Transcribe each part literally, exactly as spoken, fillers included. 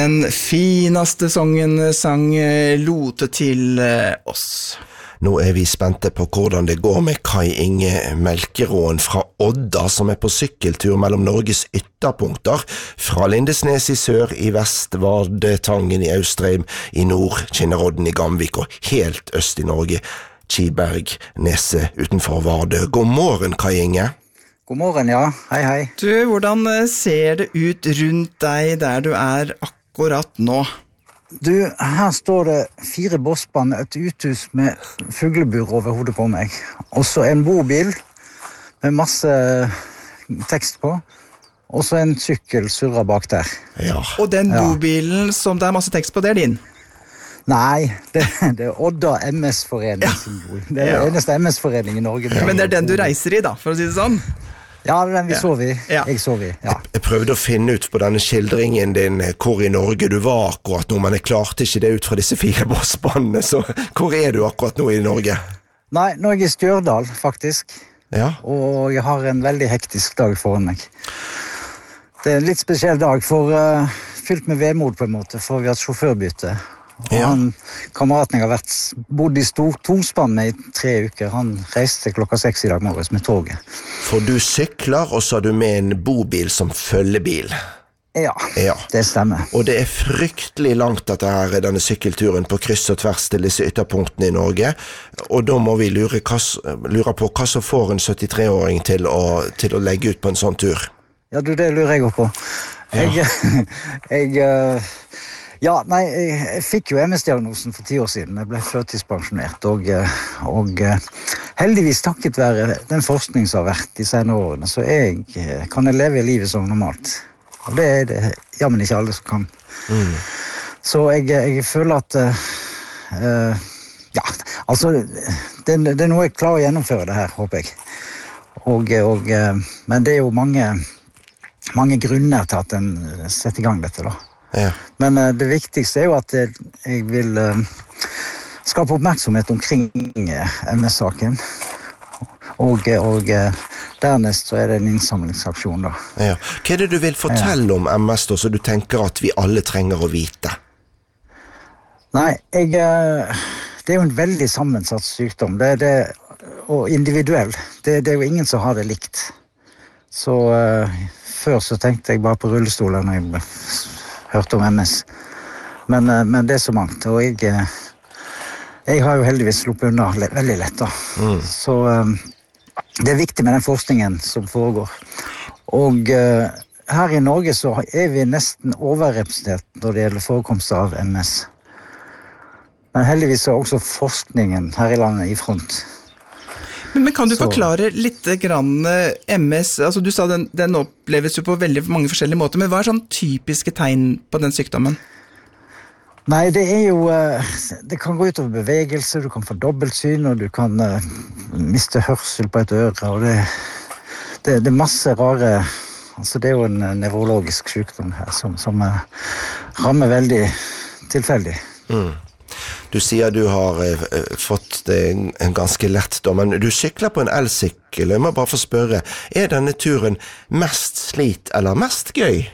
Den finaste sången sang Lote til oss. Nå er vi spente på hvordan det går med Kai Inge Melkeråen fra Odda, som er på sykkeltur mellom Norges ytterpunkter, fra Lindesnes i sør, i vest, Vardetangen i Austrheim, i nord, Kinnerodden i Gamvik, og helt øst i Norge, Kiberg, Nese utenfor Vardø. God morgen, Kai Inge. God morgen, ja. Hei, hei. Du, hvordan ser det ut rundt deg der du er akkurat nå? Du, her står det fire bosspann, et uthus med fuglebur over hodet på meg. Og så en bobil med masse tekst på. Og så en sykkel surrer bak der. Ja. Og den Ja. bobilen som det er masse tekst på, det er din? Nei, det, det er Odda M S-forening-symbol. Det er Ja. den eneste M S-forening i Norge. Men det er den du reiser i da, for å si det sånn? Ja, det er den vi sov i. Ja. Jeg sov i, ja. Jeg prøvde å finne ut på denne skildringen din hvor i Norge du var akkurat nå, men jeg klarte ikke det ut fra disse fire bossbandene, så hvor er du akkurat nå i Norge? Nei, nå er jeg i Stjørdal, faktisk. Ja, Og jeg har en veldig hektisk dag foran meg. Det er en litt spesiell dag, for uh, fylt med vemod på en måte, for vi har hatt sjåførbytte. Og Ja. han, kameraten jeg har vært, bodd i stor, tospann med i tre uker. Han reiste klokka seks i dag morges med toget. for du sykler, og så har du med en bobil som følgebil. Ja, Ja. det stemmer. Og det er fryktelig langt dette her, denne sykkelturen på kryss og tvers til disse ytterpunktene i Norge, og da må vi lure, hva, s- lure på hva som får en syttitre-åring til å, til å legge ut på en sånn tur. Ja, du, det lurer jeg også på. Jeg, jeg, uh, ja, nei, jeg, jeg fikk jo M S-diagnosen for ti år siden. Jeg ble førtidspensjonert, og, uh, og uh, heldigvis takket være den forskning som har vært de senere årene, så jeg, uh, kan jeg leve livet som normalt. Og det er det jammen ikke alle som kan. Så jeg, jeg føler at uh, uh, ja, altså det, det er noe jeg klarer å gjennomføre det her, håper jeg. Og, og, uh, men det er jo mange, mange grunner til at en setter i gang dette da. Ja. Men uh, det viktigste er jo at jeg, jeg vil uh, skape oppmerksomhet omkring uh, M S-saken. Og, og uh, dernest så er det en innsamlingsaksjon da. Ja. Hva er det du vil fortelle om M S da, så du tenker at vi alle trenger å vite? Nei, jeg, uh, det er jo en veldig sammensatt sykdom. Det er det, og individuell. Det, det er jo ingen som har det likt. Så uh, før så tenkte jeg bare på rullestoler når jeg hørte om M S. Men, uh, men det er så mangt, og jeg, uh, jeg har jo heldigvis sluppet unna le veldig lett da. Så uh, det er viktig med den forskningen som foregår. Og uh, her i Norge så er vi nesten overrepresentert når det gjelder forekomst av M S. Men heldigvis er også forskningen her i landet i front. Men, men kan du Så- forklare litt grann eh, M S, altså du sa den, den oppleves jo på veldig mange forskjellige måter, men hva er sånn typiske tegn på den sykdommen? Nei, det er jo eh, det kan gå ut over bevegelse, du kan få dobbeltsyn, og du kan eh, miste hørsel på et øre, og det, det, det er masse rare, altså det er jo en eh, nevrologisk sykdom her, som, som eh, rammer veldig tilfeldig. Du sier du har eh, fått det en, en ganske lett da, men du sykler på en elsykkel. Jeg må bare få spørre, er denne turen mest slit eller mest gøy?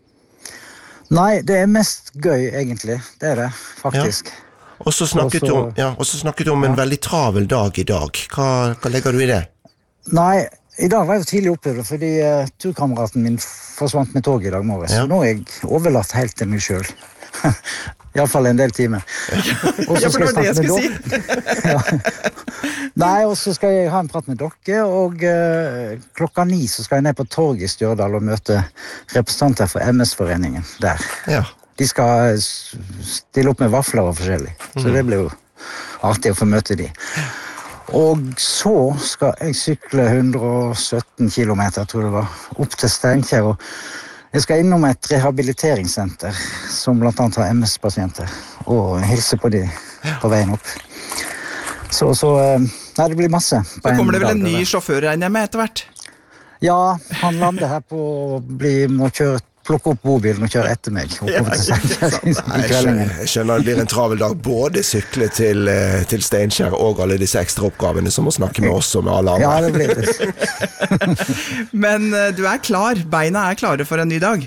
Nei, det er mest gøy egentlig, det er det, faktisk. Og så snakket, Og så- du om, ja, og så snakket du om en veldig travel dag i dag. Hva, hva legger du i det? Nei, i dag var jeg jo tidlig oppe, fordi uh, turkameraten min forsvant med tog i dag morges. Ja. Så nå er jeg overlatt helt til meg selv. I alle fall en del timer. Og så Ja, for det var det jeg snakke med skulle dere. Ja. Nei, og så skal jeg ha en prat med dere, og uh, klokka ni så skal jeg ned på torget i Stjørdal og møte representanter for M S-foreningen der. Ja. De skal uh, s- stille opp med vafler og forskjellig, så det blir jo artig å få møte de. Og så skal jeg sykle hundre og sytten kilometer, tror jeg det var, opp til Steinkjer, og jeg skal innom et rehabiliteringssenter som blant annet har M S-pasienter, og hilse på de på veien opp. Så, så eh, nei, det blir masse. på Da kommer det vel dag, en ny det der. sjåfør, regner jeg med, etter hvert? Ja, han lander her på å bli, må kjøre, plukke opp bobilen og kjøre etter meg. Ja, oppover til ikke Steinkjer sant. i Nei, jeg kveldingen. skjønner, jeg skjønner det blir en travel dag, både sykle til, eh, til Steinkjer og alle disse ekstra oppgavene som å snakke med oss og med alle Ja, andre. det blir det. Men eh, du er klar, beina er klare for en ny dag.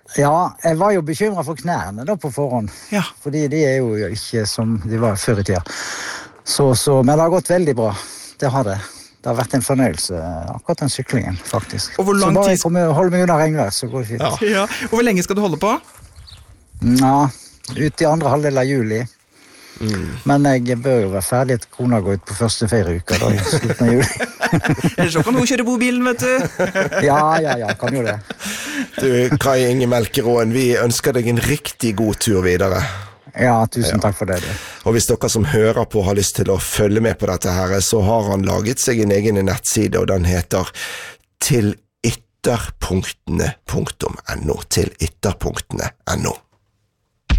Ja, jeg var jo bekymret for knærne da på forhånd. Ja. Fordi de er jo ikke som de var før i tida. Så, så, men det har gått veldig bra. Det har det. Det har vært en fornøyelse, akkurat den syklingen, faktisk. Og hvor lang så bare tid- jeg kommer, holder meg unna regnvær, så går det fint. Ja. Ja. Og hvor lenge skal du holde på? Ja, ut i andre halvdel av juli. Mm. Men jeg bør jo være ferdig til kona går ut på første ferieuka da, i slutten av juli. Ellers så kan du kjøre bobilen, vet du. Ja, ja, ja, kan jo det. Du, Kai Inge Melkeråen, vi ønsker deg en riktig god tur videre. Ja, tusen takk for det. Du. Og hvis dere som hører på har lyst til å følge med på dette her, så har han laget seg en egen nettside, og den heter til ytterpunktene punktum no, til ytterpunktene punktum no.